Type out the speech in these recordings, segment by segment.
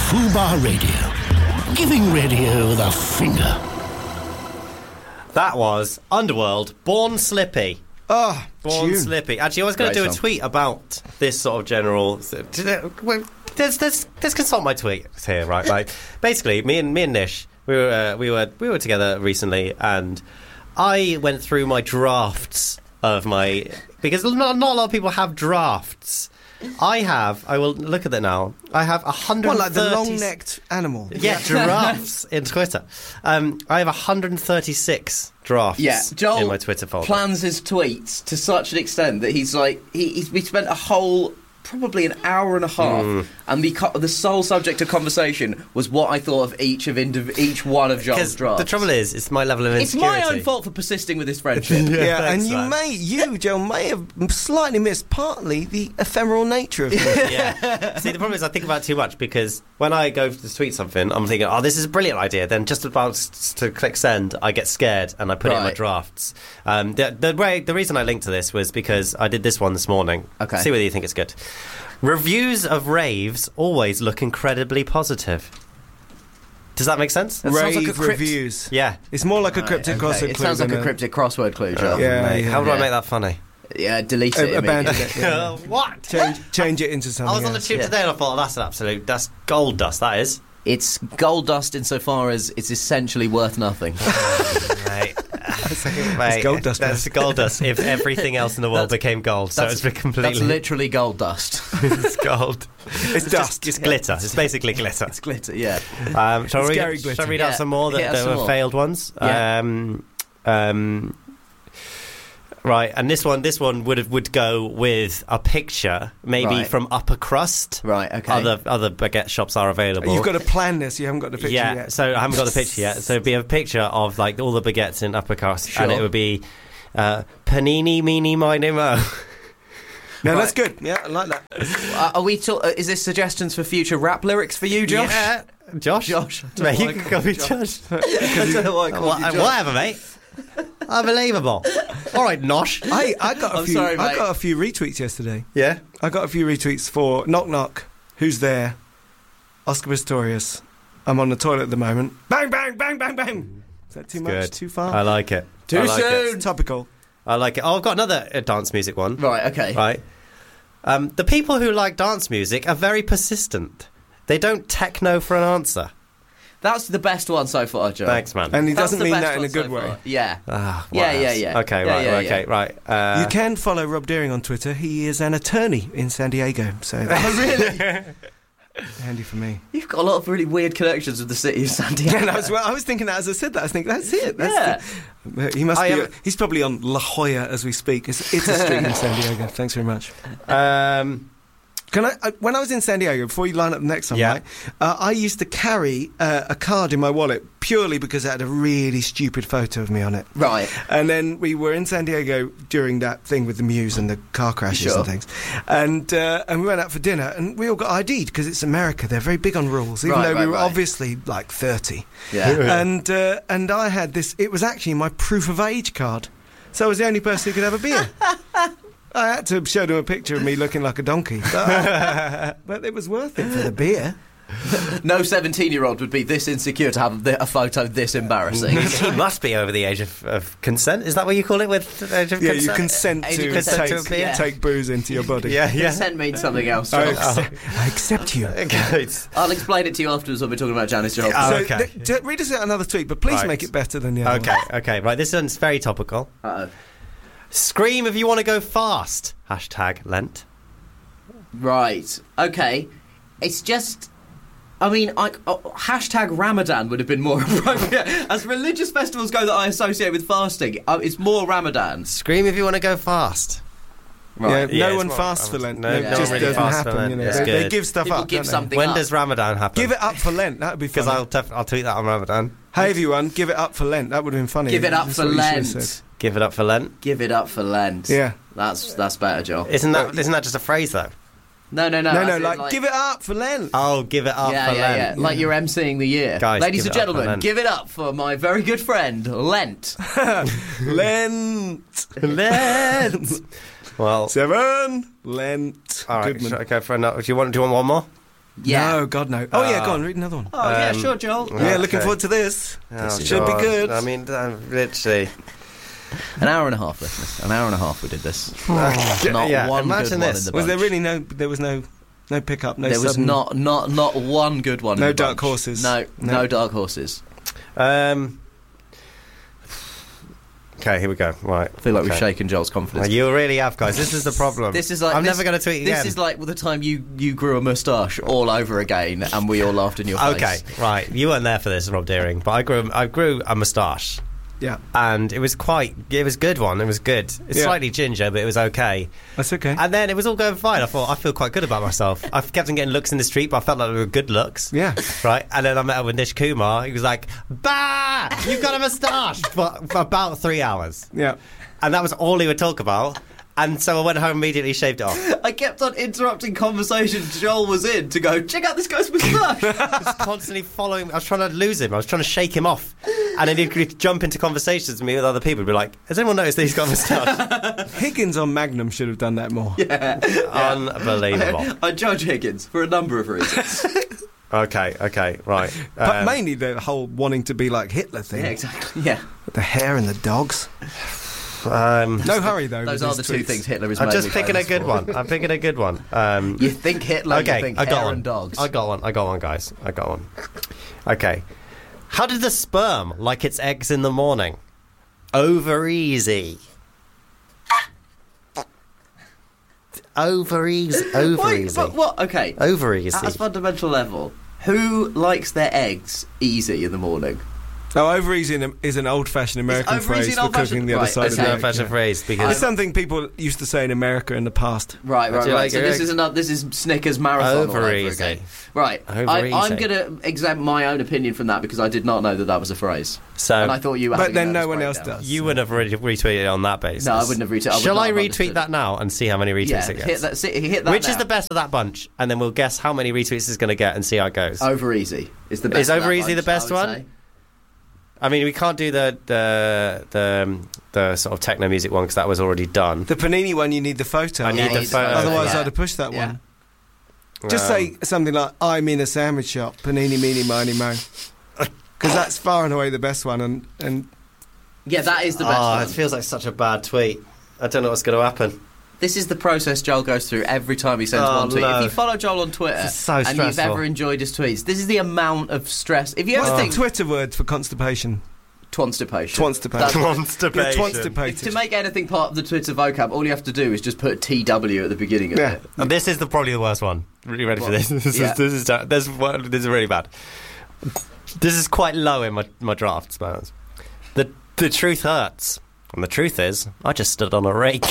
Fubar Radio. Giving radio the finger. That was Underworld, Born Slippy. Oh, Born tune. Slippy. Actually, I was going to do a tweet about this sort of general... Let's consult my tweets here, right? Like, basically, me and Nish, we were together recently, and I went through my drafts of my... Because not a lot of people have drafts. I will look at it now. I have 130... What, like the long-necked animal? Yeah, giraffes in Twitter. I have 136 drafts Joel in my Twitter folder. Plans his tweets to such an extent that he's like... we spent a whole... probably an hour and a half, and the sole subject of conversation was what I thought of each one of Joel's drafts. The trouble is, it's my level of It's insecurity. my own fault for persisting with this friendship. Yeah, and thanks, you, Joel, may have slightly missed partly the ephemeral nature of it. Yeah. See, the problem is I think about it too much, because when I go to tweet something, I'm thinking, oh, this is a brilliant idea. Then just about to click send, I get scared and I put it in my drafts. The reason I linked to this was because I did this one this morning. Okay. See whether you think it's good. Reviews of raves always look incredibly positive. Does that make sense? That sounds like a Rave reviews. Yeah. It's more like a cryptic crossword clue. It sounds like a cryptic crossword clue, Joel. How do I make that funny? Yeah, delete it. Abandon immediately. it. Yeah. What? Change it into something I was on the else. tube today and I thought, that's gold dust, that is. It's gold dust insofar as it's essentially worth nothing. Mate. It's gold dust. That's gold dust if everything else in the world became gold. So it's completely... That's literally gold dust. It's gold. It's dust. It's glitter. It's basically glitter. It's glitter, yeah. Shall Scary I glitter. read out some more Hit us that some were more. failed ones? Yeah. Right, and this one would go with a picture, maybe Right. from Upper Crust. Right, okay. Other baguette shops are available. You've got to plan this. You haven't got the picture yet. So I haven't got the picture yet. So it'd be a picture of like all the baguettes in Upper Crust, Sure. and it would be panini, meeny, miny, mo. No, that's good. Yeah, I like that. Are we? Is this suggestions for future rap lyrics for you, Josh? Yeah. Josh. Mate, you can call me Josh. I don't know why I called you Josh. Whatever, mate. Unbelievable. All right, Nosh. I got a I'm few. sorry, I mate. got a few retweets yesterday. Yeah. I got a few retweets for Knock Knock. Who's there? Oscar Pistorius. I'm on the toilet at the moment. Bang, bang, bang, bang, bang. Is that too much? Good. Too far? I like it. Too I like soon. it. Topical. I like it. Oh, I've got another dance music one. Right, okay. Right. The people who like dance music are very persistent. They don't techno for an answer. That's the best one so far, Joe. Thanks, man. And he That's doesn't the mean best that in one a good so way. far. Yeah. Ah, Yeah, what yeah, else? yeah. Okay, Yeah, right, yeah, okay, right. You can follow Rob Deering on Twitter. He is an attorney in San Diego. So that's Really? handy for me. You've got a lot of really weird connections with the city of San Diego. Yeah, I was thinking that as I said that. I was thinking, that's it. Yeah. He must I be. am- He's probably on La Jolla as we speak. It's a street in San Diego. Thanks very much. Can I? When I was in San Diego, before you line up the next one, Yeah. right, I used to carry a card in my wallet purely because it had a really stupid photo of me on it. Right. And then we were in San Diego during that thing with the Muse and the car crashes Sure. and things. And we went out for dinner and we all got ID'd because it's America. They're very big on rules, even Right, though we right, were right. obviously like 30. Yeah. And I had this. It was actually my proof of age card. So I was the only person who could have a beer. I had to show them a picture of me looking like a donkey. But it was worth it for the beer. No 17-year-old would be this insecure to have a photo this embarrassing. He must be over the age of consent. Is that what you call it with the age of Yeah, consent? you consent Age to of consent to a beer. take booze into your body. Yeah, yeah. Consent means something else. I Joel. accept you. Okay. I'll explain it to you afterwards when we're talking about Janis Joplin. Oh, So okay. read us out another tweet, but please Right. make it better than the other Okay, okay, right. This one's very topical. Uh-oh. Scream if you want to go fast. Hashtag Lent. Right. Okay. It's just... I mean, hashtag Ramadan would have been more appropriate. As religious festivals go that I associate with fasting, it's more Ramadan. Scream if you want to go fast. Right. Yeah, Yeah, no one it's fasts more- for Lent. no, it no just one really doesn't fasts for happen. Lent. You know. It's They good. give stuff People up. give don't they? something When up. does Ramadan happen? Give it up for Lent. That would be Because funny. I'll tweet that on Ramadan. Hey everyone, give it up for Lent. That would have been funny. Give it up That's for what you should have Lent. said. Give it up for Lent. Give it up for Lent. Yeah. That's better, Joel. Isn't that just a phrase though? No. No, as in, like give it up for Lent. Oh, give it up yeah, for yeah, Lent. yeah. Like you're emceeing the year. Guys, Ladies give and it up for gentlemen, Lent. give it up for my very good friend, Lent. Lent. Lent. Well, 7. Lent. all right. Goodman. Should I go for another? Do you want one more? Yeah. No, God, no. Oh, yeah, go on, read another one. Oh, yeah, sure, Joel. Yeah, looking okay. forward to this. Oh, Should be God. good. I mean, literally. An hour and a half, listeners. An hour and a half we did this. Not Yeah, one good imagine one this. in the Was there bunch. really no... There was no pickup, no There was sudden... not one good one. No in the dark bunch. horses. No dark horses. Okay, here we go. Right. I feel like we've Okay. shaken Joel's confidence. You really have, guys. This is the problem. This is like I'm never going to tweet again. This is like the time you grew a moustache all over again, and we all laughed in your face. Okay, right. You weren't there for this, Rob Deering, but I grew a moustache, Yeah, and it was a good one. It was good. It's Yeah. slightly ginger, but it was okay. that's okay. And then it was all going fine. I thought I feel quite good about myself. I kept on getting looks in the street, but I felt like they were good looks. Yeah. Right. And then I met up with Nish Kumar. He was like, "Bah! You've got a moustache!" for about 3 hours, Yeah. and that was all he would talk about. And so I went home immediately, shaved it off. I kept on interrupting conversations Joel was in to go, check out this guy's moustache. Just constantly following. I was trying to lose him. I was trying to shake him off, and then he'd jump into conversations with me with other people. He'd be like, "Has anyone noticed that he's got a moustache?" Higgins on Magnum should have done that more. Unbelievable. I judge Higgins for a number of reasons. Okay, right. But mainly the whole wanting to be like Hitler thing. Yeah, exactly. Yeah. With the hair and the dogs. No hurry, though. Those with are his the two tweets. things Hitler is I'm mainly just picking a famous good for. one. I'm picking a good one. You think Hitler, Okay, you think I got hair one. and dogs. I got one, guys. I got one. Okay. How did the sperm like its eggs in the morning? Over easy. Over easy. Wait, but what? Okay. Over easy. At a fundamental level, who likes their eggs easy in the morning? Oh, over easy is an old-fashioned American over easy phrase an for old-fashioned- cooking the other right, side It's of an the old fashioned egg. phrase It's because something people used to say in America in the past. Right. Do you like So your this eggs? this is Snickers marathon all Over over easy. again. Right. Over I'm easy. going to examine my own opinion from that because I did not know that was a phrase, so and I thought you were. But having then a no nervous one else breakdown. does. you wouldn't have retweeted it on that basis. No, I wouldn't have retweeted. Shall I not have retweet understood. that now and see how many retweets Yeah, it hit gets? hit that. Which is now. the best of that bunch, and then we'll guess how many retweets it's going to get and see how it goes. Over easy is the best. Is of over that easy the bunch, best I would one? say. I mean, we can't do the sort of techno music one because that was already done. The Panini one, you need the photo. I need Yeah, the photo. Otherwise, yeah. I'd have pushed that Yeah. one. Just say something like, I'm in a sandwich shop, Panini, meeny, miny, mo. Because that's far and away the best one. And Yeah, that is the best one. It feels like such a bad tweet. I don't know what's going to happen. This is the process Joel goes through every time he sends Oh, one tweet. no. If you follow Joel on Twitter This is so and you've stressful. ever enjoyed his tweets, this is the amount of stress. If you ever what's think the Twitter word for constipation? Twanstipation. Twanstipation. Constipation. You're twanstipated. To make anything part of the Twitter vocab, all you have to do is just put TW at the beginning of Yeah. it. And this is probably the worst one. Are you ready for What? this? This Yeah. is really bad. This is quite low in my draft, Spurs. The truth hurts. And the truth is, I just stood on a rake.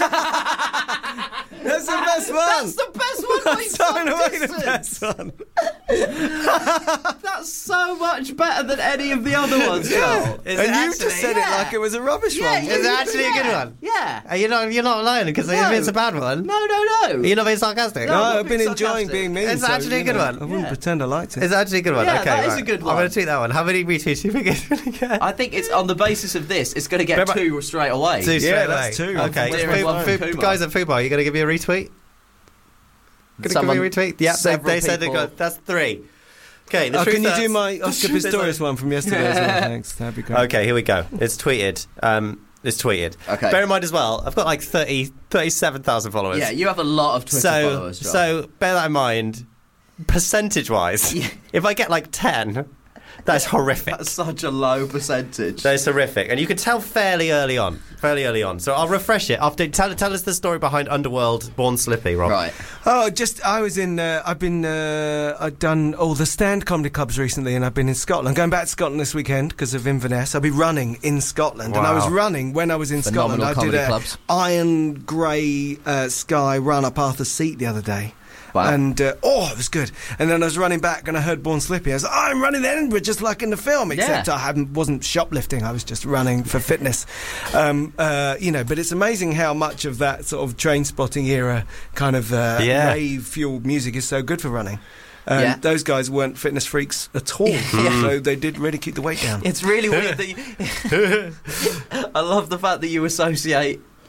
That's the best one! That's the best one! by That's far and some away the distance. best one. That's so much better than any of the other ones, Joel. Is And it you just actually? said it like it was a rubbish one. Is it actually a good one? Yeah. You're not lying because No. if it's a bad one, No. you're not being sarcastic. No, I'm I've not been being enjoying sarcastic. being mean. It's so, actually a you good know, one. I wouldn't Yeah. pretend I liked it. It's actually a good one. Yeah, Okay, that is right. a good I'm one. going to tweet that one. How many retweets do you think it's going to get? I think it's on the basis of this, it's going to get Remember- 2 straight away. Two Yeah, straight that's away. two. Okay, One from Deering, one from Kumar. guys at Fubar, are you going to give me a retweet? Going to Someone- give me a retweet? Yeah, several they said they people- got. That's 3. Okay, the Oh, truth can you hurts. do my Oscar truth is Pistorius one from yesterday as well? Thanks. That'd be great. Okay, here we go. It's tweeted. It's tweeted. Okay. Bear in mind as well, I've got like 37,000 followers. Yeah, you have a lot of Twitter followers, Joel. so bear that in mind. Percentage-wise, Yeah. if I get like 10, that's horrific. That's such a low percentage. That is horrific, and you can tell fairly early on. So I'll refresh it after. Tell us the story behind Underworld Born Slippy, Rob. Right. Oh, I was in. I've done all the stand comedy clubs recently, and I've been in Scotland. Going back to Scotland this weekend because of Inverness. I'll be running in Scotland, and I was Wow. running when I was in Phenomenal Scotland. I did comedy a clubs. iron grey sky run up Arthur's Seat the other day. Wow. And it was good. And then I was running back and I heard Born Slippy. I was like, I'm running to Edinburgh just like in the film, except Yeah. I wasn't shoplifting. I was just running for fitness. But it's amazing how much of that sort of train spotting era kind of Yeah. rave fueled music is so good for running. Yeah. Those guys weren't fitness freaks at all, so they did really keep the weight down. It's really weird that you... I love the fact that you associate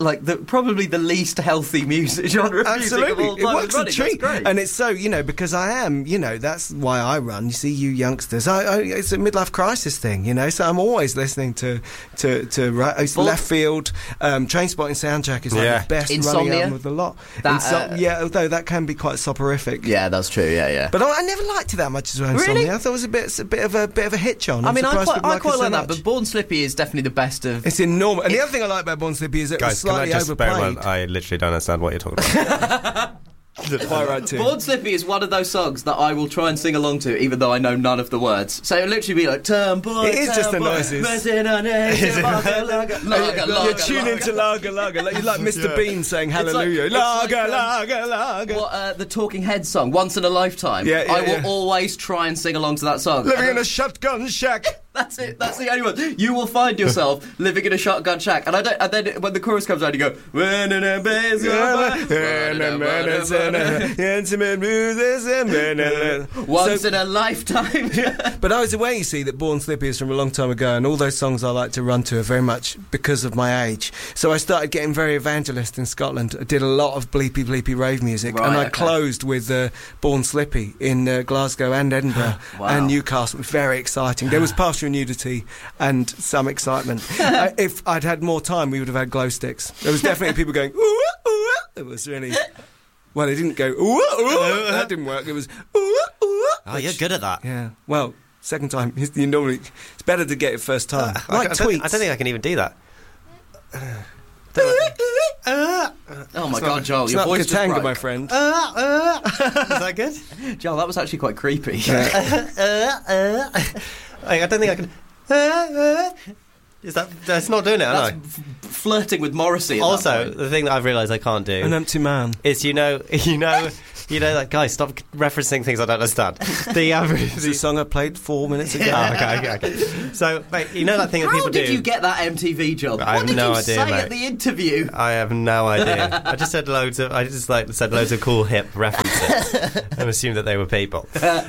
like probably the least healthy music genre of Absolutely, music of all time. it works a That's treat, great. and it's so because I am, that's why I run. You see, you youngsters, it's a midlife crisis thing, so I'm always listening to Left Field. Trainspotting Soundtrack is like the best Insomnia? running album of the lot. Although that can be quite soporific. Yeah, that's true. Yeah. But I never liked it that much as well. Really? Insomnia. I thought it was a bit of a hitch on. I mean, I quite it like so that, much. but Born Slippy is definitely the best of. It's enormous. And the other thing I like about Born Slippy is it was Guys, can I slightly just bear in overplayed. mind, I literally don't understand what you're talking about. Quite right too. Born Slippy is one of those songs that I will try and sing along to, even though I know none of the words. So it'll literally be like, turn boy, It is just the noises. You're tuning to Lager Lager. You're like Mr. Bean saying hallelujah. Lager. What, the Talking Heads song, Once in a Lifetime. Yeah, I will always try and sing along to that song. Living in a shotgun shack. That's it. That's the only one. You will find yourself living in a shotgun shack, and then when the chorus comes out, you go. Once in a lifetime. But I was aware, you see, that Born Slippy is from a long time ago, and all those songs I like to run to are very much because of my age. So I started getting very evangelist in Scotland. I did a lot of bleepy rave music, and I closed with Born Slippy in Glasgow and Edinburgh and Newcastle. It was very exciting. There was partial nudity and some excitement. If I'd had more time, we would have had glow sticks. There was definitely people going, ooh, ooh. It was really... Well, it didn't go, ooh, ooh. That didn't work. It was, ooh, ooh. Oh, you're good at that. Yeah. Well, second time, you normally... It's better to get it first time. I tweets. don't think I can even do that. Oh my God, Joel, It's your not voice just Katanga, broke. my friend. Is that good? Joel, that was actually quite creepy. I don't think I can... Is that... That's not doing it, am I? That's flirting with Morrissey. At Also, that point. the thing that I've realised I can't do An empty man. is, like, guys, stop referencing things I don't understand. It's a song I played 4 minutes ago. Oh, okay. So, mate, you know that thing that How people do? did you get that MTV job? I have What did no you idea, say mate. at the interview? I have no idea. I just said loads of cool hip references and assumed that they were people.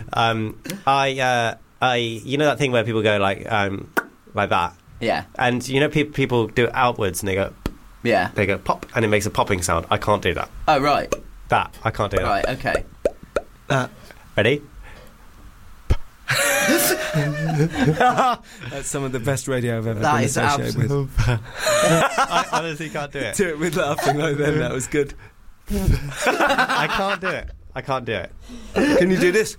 You know that thing where people go like that, Yeah. and people do it outwards and they go pop and it makes a popping sound. I can't do that. Oh, right. That I can't do that. Right, okay. Ready? That's some of the best radio I've ever That been is associated with. I honestly can't do it. Do it with laughing like then. That was good. I can't do it. I can't do it. Can you do this?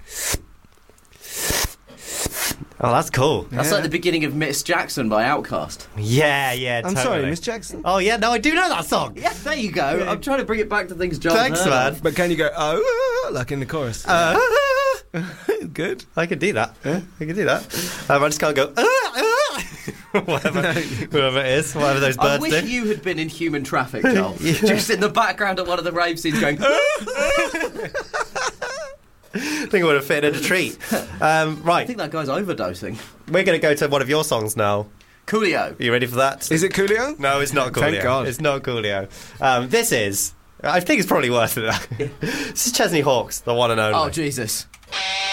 Oh, that's cool. That's like the beginning of Miss Jackson by Outkast. Yeah, I'm totally. sorry, Miss Jackson. Oh yeah, no, I do know that song. Yeah, there you go. Yeah. I'm trying to bring it back to things John Thanks, heard man. of. But can you go, like in the chorus? Good. I can do that. I can do that. I just can't go. Whatever it is, whatever those I birds wish do. you had been in Human Traffic, Joel. Just in the background at one of the rave scenes going... I think it would have fit in a treat. I Right, think that guy's overdosing. we're going to go to one of your songs now. Coolio. Are you ready for that? Is it Coolio? No, it's not Coolio. Thank God. It's not Coolio. This is... I think it's probably worse than that. This is Chesney Hawkes, the one and only. Oh, Jesus.